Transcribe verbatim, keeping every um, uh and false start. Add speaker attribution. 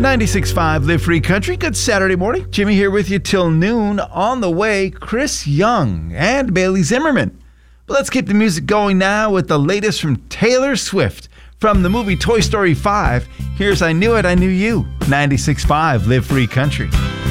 Speaker 1: ninety-six point five Live Free Country. Good Saturday morning. Jimmy here with you till noon. On the way, Chris Young and Bailey Zimmerman. But let's keep the music going now with the latest from Taylor Swift. From the movie Toy Story five, here's I Knew It, I Knew You. ninety-six point five Live Free Country.